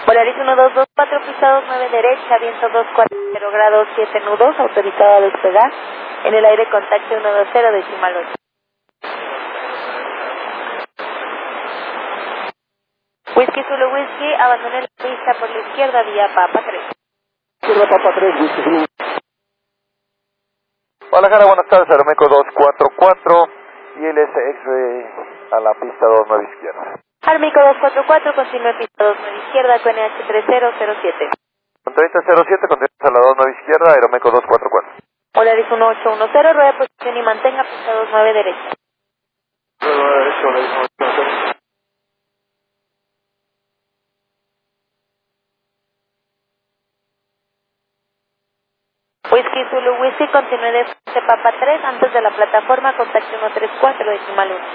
Polaris 1224, pista 29 derecha, viento 240 grados 7 nudos, autorizado a despegar. En el aire contacto 120 decimal 8. Whisky Zulu Whisky, abandone la pista por la izquierda vía Papa 3. Izquierda Papa 3, Whisky Zulu. Guadalajara, buenas tardes, Aeromeco 244 y el SX a la pista 29 izquierda. Aeromeco 244, continúe pista 29 izquierda con NH3007. Con 3007, continúa a la 29 izquierda, Aeromeco 244. Polaris 1810, rueda de posición y mantenga pista 29 derecha. Rueda derecha, Polaris 1810. Whisky Zulu Whisky, continúe de frente Papa 3, antes de la plataforma, contacto 134 decimal 1.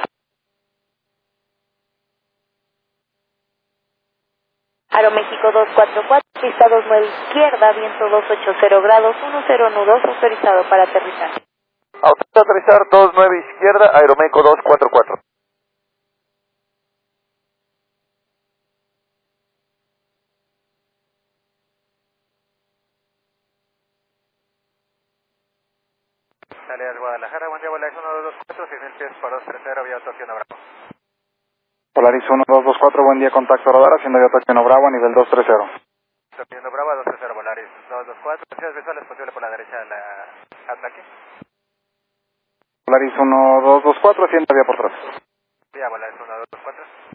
Aeroméxico 244, pista 29 izquierda, viento 280 grados, 10 nudos, autorizado para aterrizar. Autorizado a aterrizar 29 izquierda, Aeromeco 244. Salidas Guadalajara, buen día, Polaris 1224, 6000 pies por 230, vía Tokio Bravo. Polaris 1224, buen día, contacto radar, haciendo vía Tokio Bravo a nivel 230. Tokio Bravo, 230, Polaris 224, necesidades visuales posible por la derecha de la ataque. Polaris 1224, haciendo vía por atrás.